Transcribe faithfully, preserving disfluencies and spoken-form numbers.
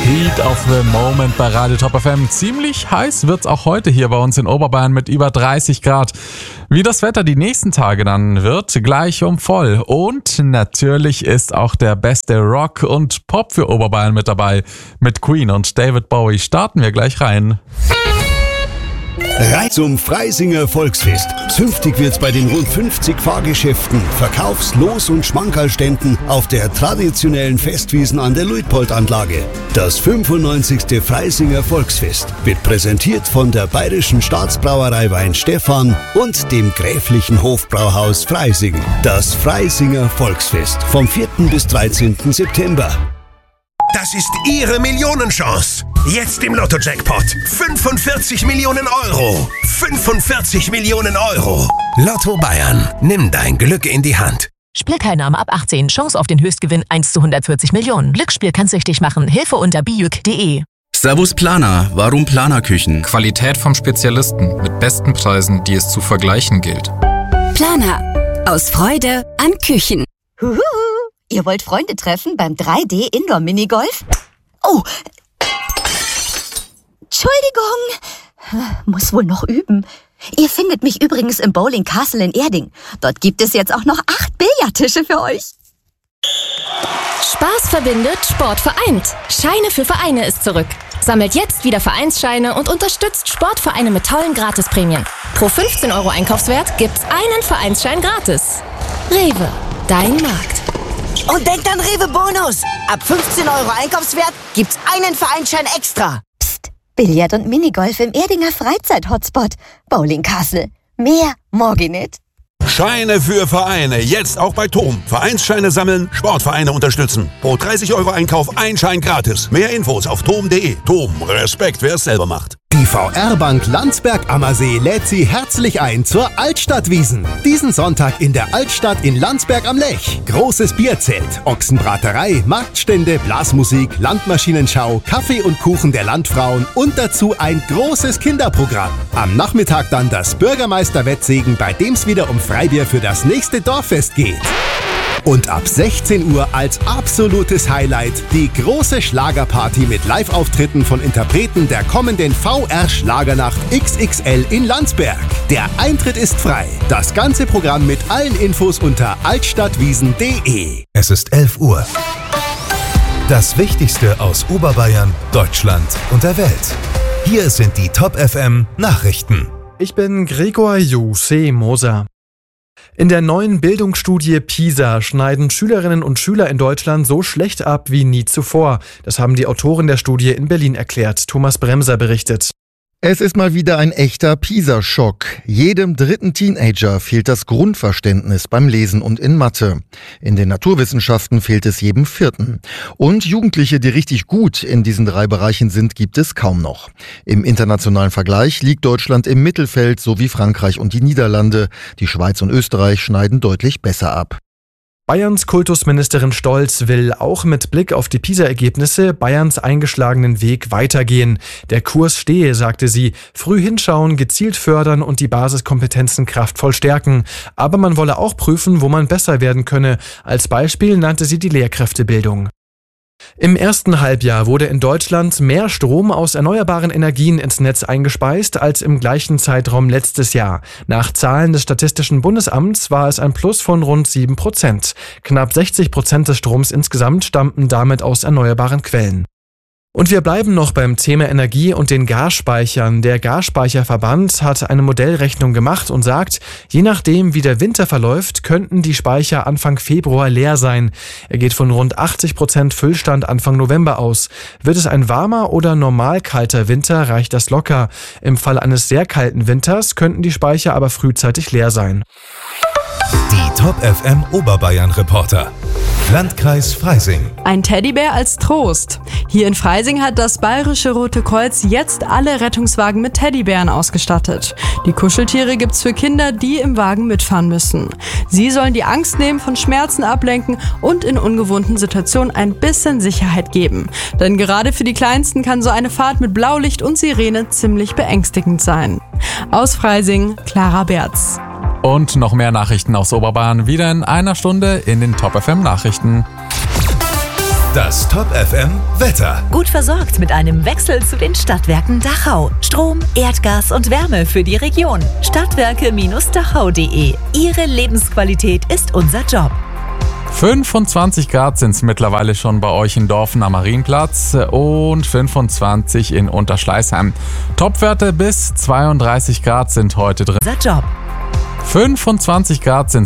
Heat of the Moment bei Radio Top F M. Ziemlich heiß wird's auch heute hier bei uns in Oberbayern mit über dreißig Grad. Wie das Wetter die nächsten Tage dann wird, gleich um voll. Und natürlich ist auch der beste Rock und Pop für Oberbayern mit dabei. Mit Queen und David Bowie starten wir gleich rein. Rein zum Freisinger Volksfest. Zünftig wird's bei den rund fünfzig Fahrgeschäften, Verkaufs-, Los- und Schmankerlständen auf der traditionellen Festwiesen an der Luitpold-Anlage. Das fünfundneunzigste Freisinger Volksfest wird präsentiert von der Bayerischen Staatsbrauerei Weinstefan und dem Gräflichen Hofbrauhaus Freising. Das Freisinger Volksfest vom vierten bis dreizehnten September. Das ist Ihre Millionenchance. Jetzt im Lotto-Jackpot. fünfundvierzig Millionen Euro. fünfundvierzig Millionen Euro. Lotto Bayern. Nimm dein Glück in die Hand. Spielteilnahme ab achtzehn. Chance auf den Höchstgewinn eins zu hundertvierzig Millionen. Glücksspiel kann süchtig machen. Hilfe unter bijuk punkt de. Servus Planer. Warum Planerküchen? Qualität vom Spezialisten mit besten Preisen, die es zu vergleichen gilt. Planer. Aus Freude an Küchen. Huhu. Ihr wollt Freunde treffen beim drei D Indoor Minigolf? Oh, Entschuldigung. Muss wohl noch üben. Ihr findet mich übrigens im Bowling Castle in Erding. Dort gibt es jetzt auch noch acht Billardtische für euch. Spaß verbindet, Sport vereint. Scheine für Vereine ist zurück. Sammelt jetzt wieder Vereinsscheine und unterstützt Sportvereine mit tollen Gratisprämien. Pro fünfzehn Euro Einkaufswert gibt's einen Vereinsschein gratis. Rewe, dein Markt. Und denkt an Rewe Bonus. Ab fünfzehn Euro Einkaufswert gibt's einen Vereinsschein extra. Psst, Billard und Minigolf im Erdinger Freizeit-Hotspot. Bowling Castle. Mehr morgen nicht. Scheine für Vereine. Jetzt auch bei Tom. Vereinsscheine sammeln, Sportvereine unterstützen. Pro dreißig Euro Einkauf ein Schein gratis. Mehr Infos auf tom punkt de. Tom, Respekt, wer es selber macht. Die V R-Bank Landsberg-Ammersee lädt Sie herzlich ein zur Altstadtwiesen. Diesen Sonntag in der Altstadt in Landsberg am Lech. Großes Bierzelt, Ochsenbraterei, Marktstände, Blasmusik, Landmaschinenschau, Kaffee und Kuchen der Landfrauen und dazu ein großes Kinderprogramm. Am Nachmittag dann das Bürgermeister-Wettsegen, bei dem es wieder um Freibier für das nächste Dorffest geht. Und ab sechzehn Uhr als absolutes Highlight die große Schlagerparty mit Live-Auftritten von Interpreten der kommenden V R-Schlagernacht X X L in Landsberg. Der Eintritt ist frei. Das ganze Programm mit allen Infos unter altstadtwiesen punkt de. Es ist elf Uhr. Das Wichtigste aus Oberbayern, Deutschland und der Welt. Hier sind die Top F M Nachrichten. Ich bin Gregor Juse Moser. In der neuen Bildungsstudie PISA schneiden Schülerinnen und Schüler in Deutschland so schlecht ab wie nie zuvor. Das haben die Autoren der Studie in Berlin erklärt. Thomas Bremser berichtet. Es ist mal wieder ein echter PISA-Schock. Jedem dritten Teenager fehlt das Grundverständnis beim Lesen und in Mathe. In den Naturwissenschaften fehlt es jedem vierten. Und Jugendliche, die richtig gut in diesen drei Bereichen sind, gibt es kaum noch. Im internationalen Vergleich liegt Deutschland im Mittelfeld, so wie Frankreich und die Niederlande. Die Schweiz und Österreich schneiden deutlich besser ab. Bayerns Kultusministerin Stolz will auch mit Blick auf die PISA-Ergebnisse Bayerns eingeschlagenen Weg weitergehen. Der Kurs stehe, sagte sie, früh hinschauen, gezielt fördern und die Basiskompetenzen kraftvoll stärken. Aber man wolle auch prüfen, wo man besser werden könne. Als Beispiel nannte sie die Lehrkräftebildung. Im ersten Halbjahr wurde in Deutschland mehr Strom aus erneuerbaren Energien ins Netz eingespeist als im gleichen Zeitraum letztes Jahr. Nach Zahlen des Statistischen Bundesamts war es ein Plus von rund sieben Prozent. Knapp sechzig Prozent des Stroms insgesamt stammten damit aus erneuerbaren Quellen. Und wir bleiben noch beim Thema Energie und den Gasspeichern. Der Gasspeicherverband hat eine Modellrechnung gemacht und sagt, je nachdem wie der Winter verläuft, könnten die Speicher Anfang Februar leer sein. Er geht von rund achtzig Prozent Füllstand Anfang November aus. Wird es ein warmer oder normal kalter Winter, reicht das locker. Im Fall eines sehr kalten Winters könnten die Speicher aber frühzeitig leer sein. Die Top F M Oberbayern Reporter. Landkreis Freising. Ein Teddybär als Trost. Hier in Freising hat das Bayerische Rote Kreuz jetzt alle Rettungswagen mit Teddybären ausgestattet. Die Kuscheltiere gibt's für Kinder, die im Wagen mitfahren müssen. Sie sollen die Angst nehmen, von Schmerzen ablenken und in ungewohnten Situationen ein bisschen Sicherheit geben. Denn gerade für die Kleinsten kann so eine Fahrt mit Blaulicht und Sirene ziemlich beängstigend sein. Aus Freising, Clara Berz. Und noch mehr Nachrichten aus Oberbayern wieder in einer Stunde in den Top F M Nachrichten. Das Top F M Wetter. Gut versorgt mit einem Wechsel zu den Stadtwerken Dachau. Strom, Erdgas und Wärme für die Region. Stadtwerke Dachau punkt de. Ihre Lebensqualität ist unser Job. fünfundzwanzig Grad sind es mittlerweile schon bei euch in Dorfen am Marienplatz und fünfundzwanzig in Unterschleißheim. Topwerte bis zweiunddreißig Grad sind heute drin. Unser Job. fünfundzwanzig Grad sind